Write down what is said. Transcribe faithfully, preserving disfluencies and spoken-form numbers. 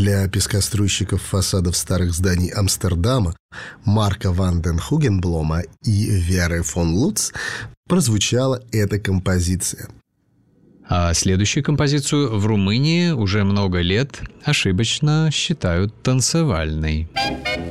Для пескоструйщиков фасадов старых зданий Амстердама Марка ван ден Хугенблома и Веры фон Луц прозвучала эта композиция. А следующую композицию в Румынии уже много лет ошибочно считают танцевальной.